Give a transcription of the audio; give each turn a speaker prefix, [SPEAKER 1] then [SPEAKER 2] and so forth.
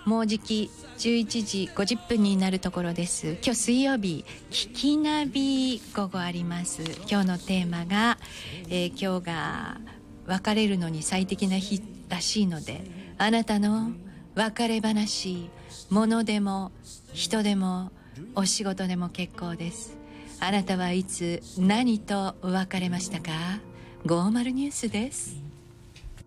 [SPEAKER 1] もうじき11時50分になるところです。今日水曜日、聞きナビ午後あります。今日のテーマが、今日が別れるのに最適な日らしいので、あなたの別れ話、物でも人でもお仕事でも結構です。あなたはいつ何と別れましたか？50ニュースです。